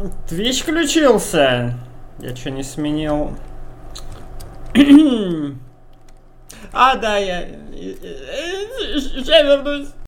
Твич включился. Я что, не сменил? А, да, я... Сейчас вернусь.